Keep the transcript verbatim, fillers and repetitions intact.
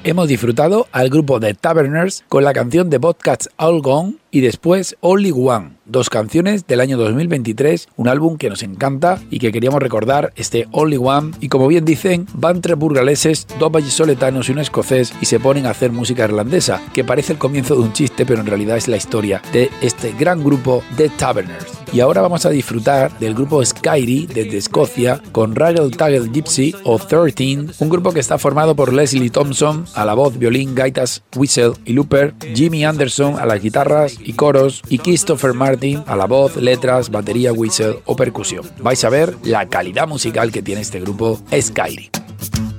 Hemos disfrutado al grupo The Taverners con la canción The Bobcats All Gone y después Only One, dos canciones del año dos mil veintitrés, un álbum que nos encanta y que queríamos recordar, este Only One. Y como bien dicen, van tres burgaleses, dos vallisoletanos y un escocés y se ponen a hacer música irlandesa, que parece el comienzo de un chiste, pero en realidad es la historia de este gran grupo The Taverners. Y ahora vamos a disfrutar del grupo Skyri desde Escocia con Raggle Taggle Gypsy o trece, un grupo que está formado por Leslie Thompson a la voz, violín, gaitas, whistle y looper, Jimmy Anderson a las guitarras y coros y Christopher Martin a la voz, letras, batería, whistle o percusión. Vais a ver la calidad musical que tiene este grupo Skyri.